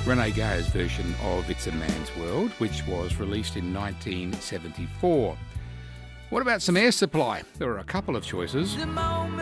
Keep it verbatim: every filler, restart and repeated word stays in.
Rene Gayer's version of It's a Man's World, which was released in nineteen seventy-four. What about some Air Supply? There are a couple of choices.